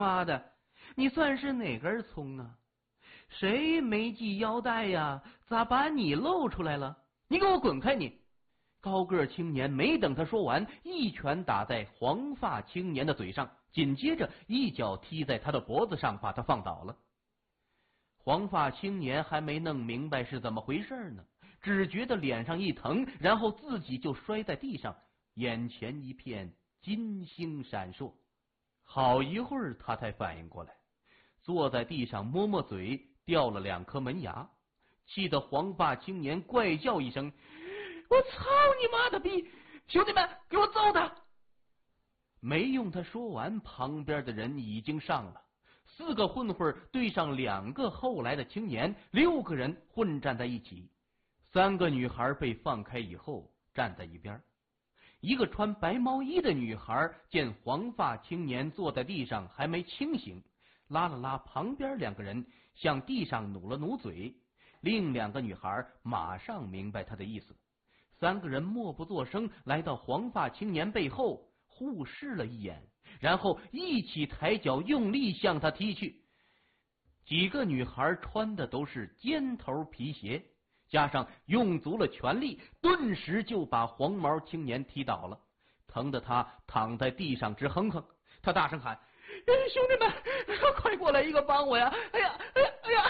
妈的，你算是哪根葱啊？谁没系腰带呀？咋把你露出来了？你给我滚开你！高个青年没等他说完，一拳打在黄发青年的嘴上，紧接着一脚踢在他的脖子上，把他放倒了。黄发青年还没弄明白是怎么回事呢，只觉得脸上一疼，然后自己就摔在地上，眼前一片金星闪烁。好一会儿他才反应过来，坐在地上摸摸嘴，掉了2颗门牙，气得黄发青年怪叫一声：“我操你妈的逼！兄弟们，给我揍他！”没用他说完，旁边的人已经上了，4个混混对上2个后来的青年，6个人混战在一起。3个女孩被放开以后站在一边。一个穿白毛衣的女孩见黄发青年坐在地上还没清醒，拉了拉旁边2个人，向地上努了努嘴。另2个女孩马上明白他的意思。3个人默不作声来到黄发青年背后，互视了一眼，然后一起抬脚用力向他踢去。几个女孩穿的都是尖头皮鞋，加上用足了全力，顿时就把黄毛青年踢倒了，疼得他躺在地上直哼哼。他大声喊：“兄弟们，快过来一个帮我呀！哎呀，哎呀，哎呀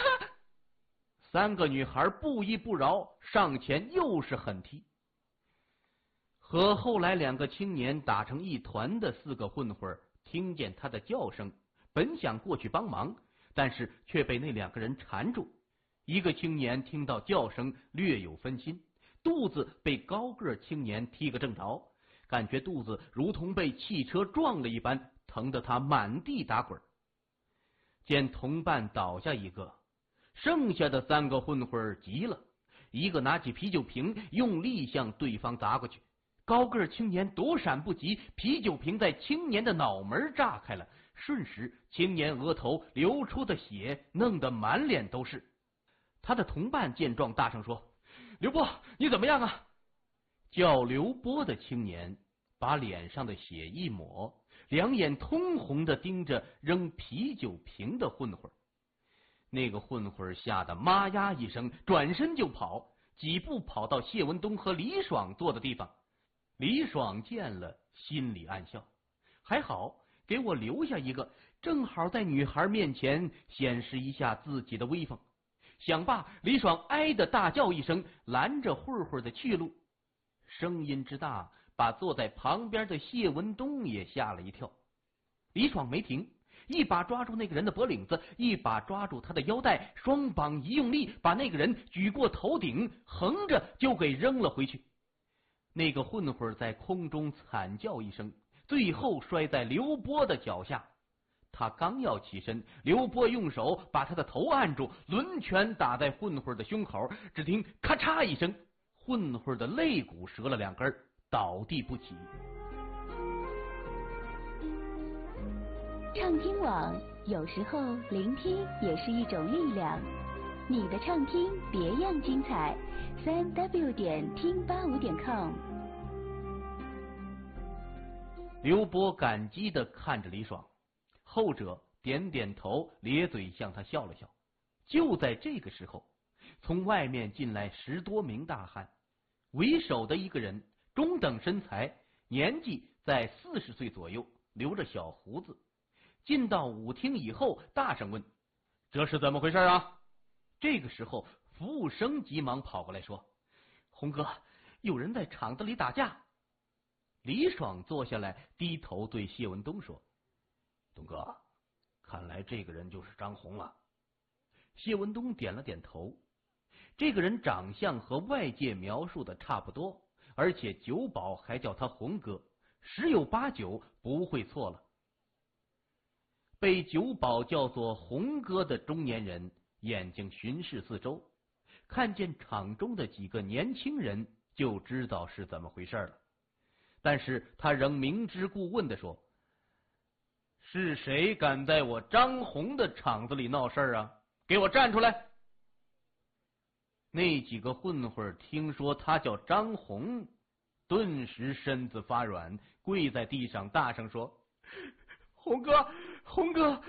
！”3个女孩不依不饶，上前又是狠踢。和后来2个青年打成一团的4个混混听见他的叫声，本想过去帮忙，但是却被那2个人缠住。一个青年听到叫声略有分心，肚子被高个青年踢个正着，感觉肚子如同被汽车撞了一般，疼得他满地打滚。见同伴倒下一个，剩下的3个混混急了，一个拿起啤酒瓶用力向对方砸过去。高个青年躲闪不及，啤酒瓶在青年的脑门炸开了，瞬时青年额头流出的血弄得满脸都是。他的同伴见状大声说：“刘波，你怎么样啊？”叫刘波的青年把脸上的血一抹，2眼通红的盯着扔啤酒瓶的混混。那个混混吓得妈呀一声，转身就跑，几步跑到谢文东和李爽坐的地方。李爽见了，心里暗笑，还好给我留下一个，正好在女孩面前显示一下自己的威风。想罢，李爽哀的大叫一声，拦着混混的去路，声音之大，把坐在旁边的谢文东也吓了一跳。李爽没停，一把抓住那个人的脖领子，一把抓住他的腰带，双膀一用力，把那个人举过头顶，横着就给扔了回去。那个混混在空中惨叫一声，最后摔在刘波的脚下。他刚要起身，刘波用手把他的头按住，抡拳打在混混的胸口，只听咔嚓一声，混混的肋骨折了2根，倒地不起。 畅听网，有时候聆听也是一种力量。你的畅听别样精彩，3w 点听85.com。 刘波感激地看着李爽，后者点点头，咧嘴向他笑了笑。就在这个时候，从外面进来10多名大汉，为首的一个人中等身材，年纪在40岁左右，留着小胡子。进到舞厅以后，大声问：“这是怎么回事啊？”这个时候，服务生急忙跑过来说：“洪哥，有人在场子里打架。”李爽坐下来，低头对谢文东说：“东哥，看来这个人就是张红了。”谢文东点了点头。这个人长相和外界描述的差不多，而且酒保还叫他红哥，10有8九不会错了。被酒保叫做红哥的中年人眼睛巡视四周，看见场中的几个年轻人，就知道是怎么回事了。但是他仍明知故问地说：“是谁敢在我张红的场子里闹事啊？给我站出来！”那几个混混听说他叫张红，顿时身子发软，跪在地上大声说：“红哥，红哥，